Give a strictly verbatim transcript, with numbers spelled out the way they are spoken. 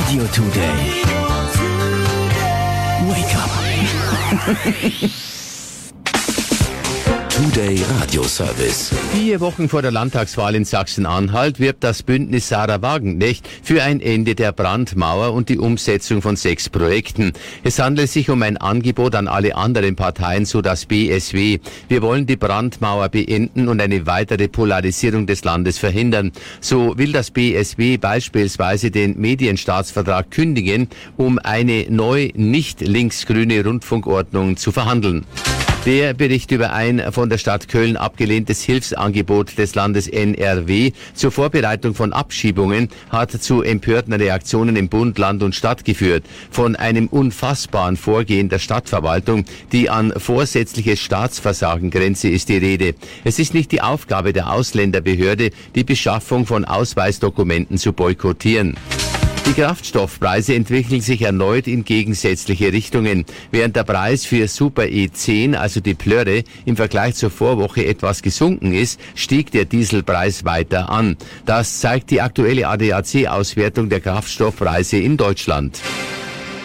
Radio Today. Wake up. Today Radio Service. Vier Wochen vor der Landtagswahl in Sachsen-Anhalt wirbt das Bündnis Sarah Wagenknecht für ein Ende der Brandmauer und die Umsetzung von sechs Projekten. Es handelt sich um ein Angebot an alle anderen Parteien, so das B S W. Wir wollen die Brandmauer beenden und eine weitere Polarisierung des Landes verhindern. So will das B S W beispielsweise den Medienstaatsvertrag kündigen, um eine neu nicht linksgrüne Rundfunkordnung zu verhandeln. Der Bericht über ein von der Stadt Köln abgelehntes Hilfsangebot des Landes N R W zur Vorbereitung von Abschiebungen hat zu empörten Reaktionen im Bund, Land und Stadt geführt. Von einem unfassbaren Vorgehen der Stadtverwaltung, die an vorsätzliches Staatsversagen grenze, ist die Rede. Es ist nicht die Aufgabe der Ausländerbehörde, die Beschaffung von Ausweisdokumenten zu boykottieren. Die Kraftstoffpreise entwickeln sich erneut in gegensätzliche Richtungen. Während der Preis für Super E zehn, also die Plörre, im Vergleich zur Vorwoche etwas gesunken ist, stieg der Dieselpreis weiter an. Das zeigt die aktuelle A D A C-Auswertung der Kraftstoffpreise in Deutschland.